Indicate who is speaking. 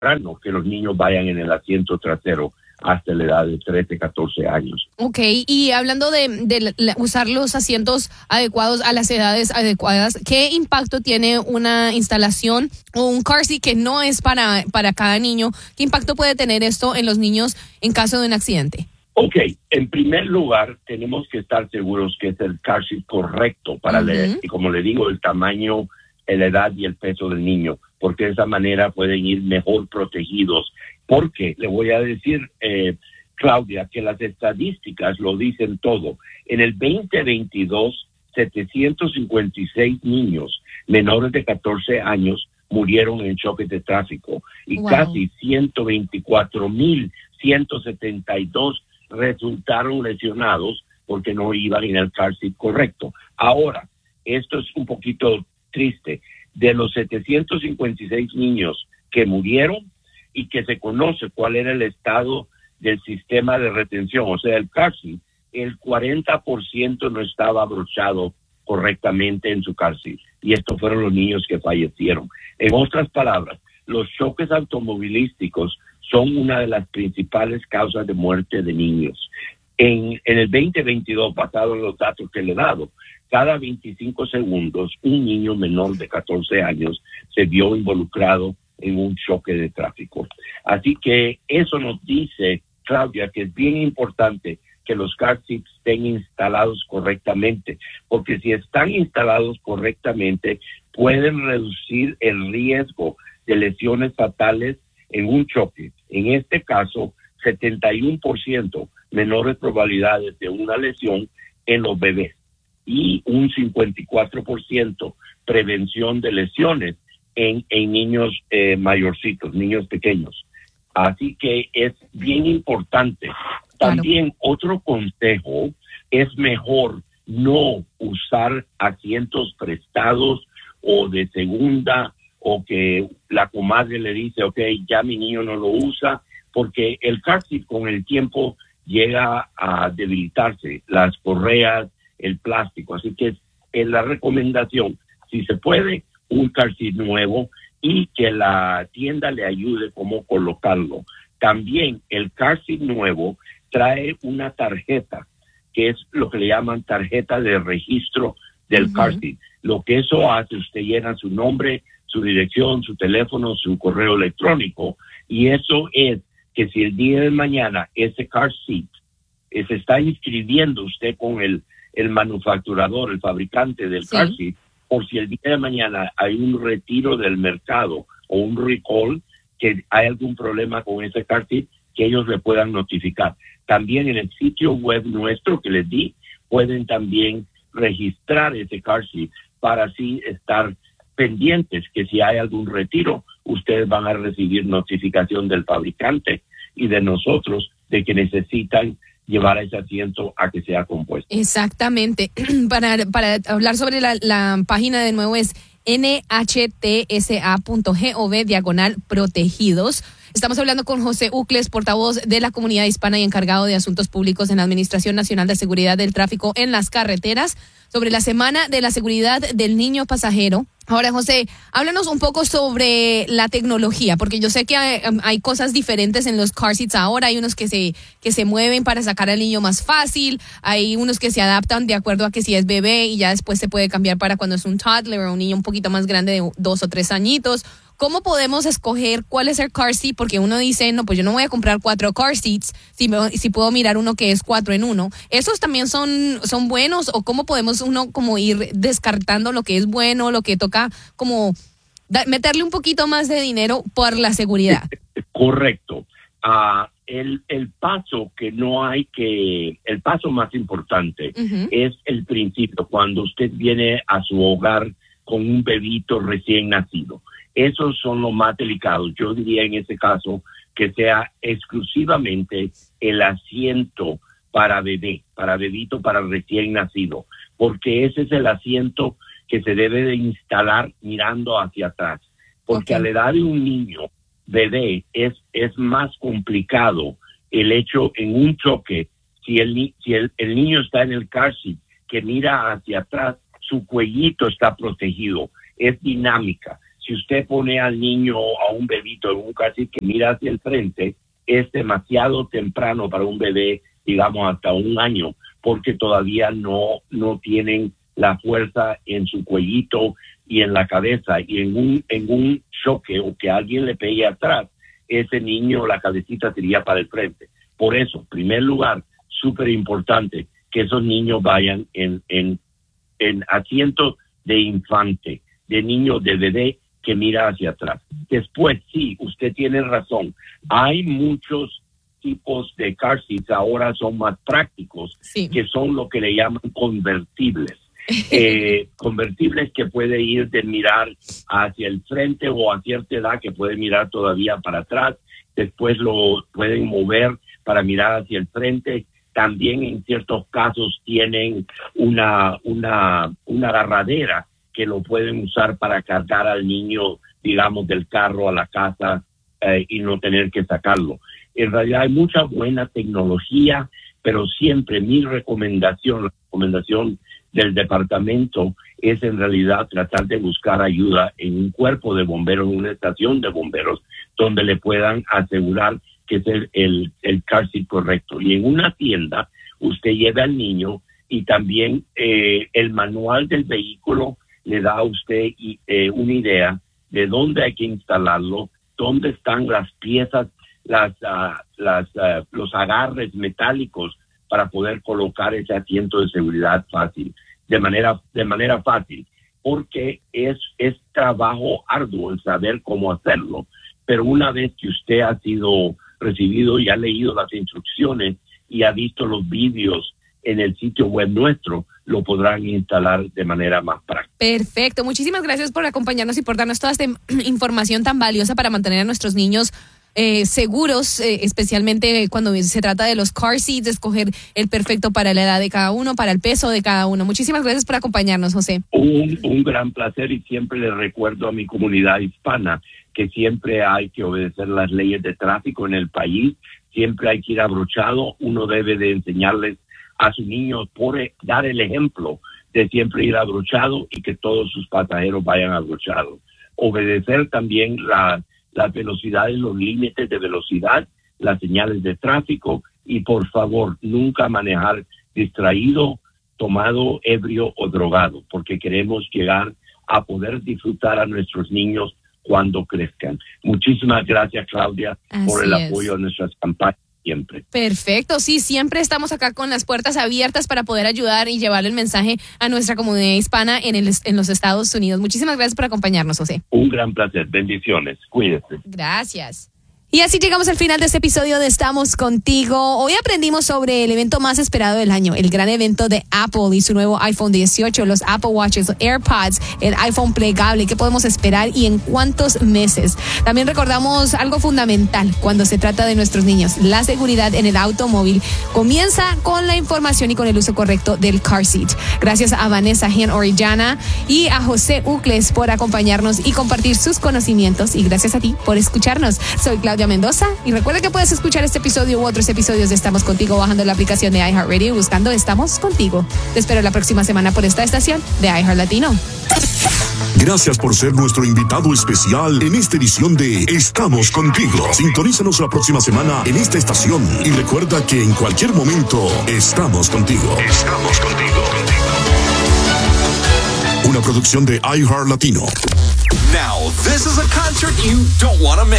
Speaker 1: temprano que los niños vayan en el asiento trasero hasta la edad de 13, 14 años.
Speaker 2: Ok, y hablando de usar los asientos adecuados a las edades adecuadas, ¿qué impacto tiene una instalación o un car seat que no es para cada niño? ¿Qué impacto puede tener esto en los niños en caso de un accidente?
Speaker 1: Ok, en primer lugar, tenemos que estar seguros que es el car seat correcto para, y como le digo, el tamaño, la edad y el peso del niño, porque de esa manera pueden ir mejor protegidos. Porque le voy a decir, Claudia, que las estadísticas lo dicen todo. En el 2022, 756 niños menores de 14 años murieron en choques de tráfico y casi 124,172 resultaron lesionados porque no iban en el car seat correcto. Ahora, esto es un poquito triste. De los 756 niños que murieron y que se conoce cuál era el estado del sistema de retención, o sea, el car seat, el 40% no estaba abrochado correctamente en su car seat. Y estos fueron los niños que fallecieron. En otras palabras, los choques automovilísticos son una de las principales causas de muerte de niños. En el 2022, basado en los datos que le he dado, cada 25 segundos un niño menor de 14 años se vio involucrado en un choque de tráfico. Así que eso nos dice, Claudia, que es bien importante que los car seats estén instalados correctamente, porque si están instalados correctamente, pueden reducir el riesgo de lesiones fatales en un choque. En este caso, 71% menores probabilidades de una lesión en los bebés y un 54% prevención de lesiones en niños mayorcitos, niños pequeños. Así que es bien importante. También otro consejo, es mejor no usar asientos prestados o de segunda, o que la comadre le dice, ok, ya mi niño no lo usa, porque el car seat con el tiempo llega a debilitarse, las correas, el plástico. Así que es la recomendación, si se puede, un car seat nuevo y que la tienda le ayude cómo colocarlo. También el car seat nuevo trae una tarjeta, que es lo que le llaman tarjeta de registro del car seat. Lo que eso hace, usted llena su nombre, su dirección, su teléfono, su correo electrónico, y eso es que si el día de mañana ese car seat se está inscribiendo usted con el manufacturador, el fabricante del car seat, por si el día de mañana hay un retiro del mercado o un recall, que hay algún problema con ese car seat, que ellos le puedan notificar. También en el sitio web nuestro que les di, pueden también registrar ese car seat para así estar pendientes que si hay algún retiro, ustedes van a recibir notificación del fabricante y de nosotros de que necesitan llevar ese asiento a que sea compuesto.
Speaker 2: Exactamente. Para hablar sobre la página de nuevo es nhtsa.gov/protegidos. Estamos hablando con José Ucles, portavoz de la comunidad hispana y encargado de asuntos públicos en la Administración Nacional de Seguridad del Tráfico en las Carreteras, sobre la Semana de la Seguridad del Niño Pasajero. Ahora, José, háblanos un poco sobre la tecnología, porque yo sé que hay cosas diferentes en los car seats ahora. Hay unos que se mueven para sacar al niño más fácil, hay unos que se adaptan de acuerdo a que si es bebé y ya después se puede cambiar para cuando es un toddler o un niño un poquito más grande de 2 o 3 añitos. ¿Cómo podemos escoger cuál es el car seat? Porque uno dice, no, pues yo no voy a comprar 4 car seats si puedo mirar uno que es 4 en 1. ¿Esos también son buenos? ¿O cómo podemos uno como ir descartando lo que es bueno, lo que toca como meterle un poquito más de dinero por la seguridad?
Speaker 1: Correcto. El paso que no hay que... El paso más importante es el principio, cuando usted viene a su hogar con un bebito recién nacido. Esos son los más delicados. Yo diría en ese caso que sea exclusivamente el asiento para bebé, para bebito, para recién nacido, porque ese es el asiento que se debe de instalar mirando hacia atrás, porque a la edad de un niño bebé es más complicado el hecho en un choque. Si el niño está en el car seat que mira hacia atrás, su cuellito está protegido, es dinámica. Si si usted pone al niño, a un bebito en un car seat que mira hacia el frente, es demasiado temprano para un bebé, digamos hasta 1 año, porque todavía no tienen la fuerza en su cuellito y en la cabeza, y en un choque o que alguien le pegue atrás, ese niño, la cabecita sería para el frente. Por eso, en primer lugar, súper importante que esos niños vayan en asientos de infante, de niño, de bebé que mira hacia atrás. Después, sí, usted tiene razón. Hay muchos tipos de car seats, ahora son más prácticos, sí, que son lo que le llaman convertibles. Convertibles que puede ir de mirar hacia el frente o a cierta edad que puede mirar todavía para atrás, después lo pueden mover para mirar hacia el frente. También en ciertos casos tienen una agarradera que lo pueden usar para cargar al niño, digamos, del carro a la casa y no tener que sacarlo. En realidad hay mucha buena tecnología, pero siempre mi recomendación, la recomendación del departamento es en realidad tratar de buscar ayuda en un cuerpo de bomberos, en una estación de bomberos, donde le puedan asegurar que es el car seat correcto. Y en una tienda usted lleva al niño y también el manual del vehículo le da a usted una idea de dónde hay que instalarlo, dónde están las piezas, los agarres metálicos para poder colocar ese asiento de seguridad fácil, de manera fácil, porque es trabajo arduo el saber cómo hacerlo, pero una vez que usted ha sido recibido y ha leído las instrucciones y ha visto los vídeos en el sitio web nuestro, lo podrán instalar de manera más práctica.
Speaker 2: Perfecto, muchísimas gracias por acompañarnos y por darnos toda esta información tan valiosa para mantener a nuestros niños seguros, especialmente cuando se trata de los car seats, escoger el perfecto para la edad de cada uno, para el peso de cada uno. Muchísimas gracias por acompañarnos, José.
Speaker 1: Un gran placer, y siempre le recuerdo a mi comunidad hispana que siempre hay que obedecer las leyes de tráfico en el país, siempre hay que ir abrochado. Uno debe de enseñarles a sus niños, dar el ejemplo de siempre ir abrochado y que todos sus pasajeros vayan abrochados. Obedecer también las velocidades, los límites de velocidad, las señales de tráfico, y por favor, nunca manejar distraído, tomado, ebrio o drogado, porque queremos llegar a poder disfrutar a nuestros niños cuando crezcan. Muchísimas gracias, Claudia, por el apoyo a nuestras campañas siempre.
Speaker 2: Perfecto, sí, siempre estamos acá con las puertas abiertas para poder ayudar y llevarle el mensaje a nuestra comunidad hispana en los Estados Unidos. Muchísimas gracias por acompañarnos, José.
Speaker 1: Un gran placer, bendiciones, cuídese.
Speaker 2: Gracias. Y así llegamos al final de este episodio de Estamos Contigo. Hoy aprendimos sobre el evento más esperado del año, el gran evento de Apple y su nuevo iPhone 18, los Apple Watches, los AirPods, el iPhone plegable, qué podemos esperar y en cuántos meses. También recordamos algo fundamental cuando se trata de nuestros niños, la seguridad en el automóvil comienza con la información y con el uso correcto del car seat. Gracias a Vanessa Hen Orellana y a José Ucles por acompañarnos y compartir sus conocimientos, y gracias a ti por escucharnos. Soy Claudia Mendoza, y recuerda que puedes escuchar este episodio u otros episodios de Estamos Contigo bajando la aplicación de iHeartRadio y buscando Estamos Contigo. Te espero la próxima semana por esta estación de iHeart Latino.
Speaker 3: Gracias por ser nuestro invitado especial en esta edición de Estamos Contigo. Sintonízanos la próxima semana en esta estación y recuerda que en cualquier momento estamos contigo. Estamos contigo. Una producción de iHeart Latino.
Speaker 4: Now, this is a concert you don't want to miss.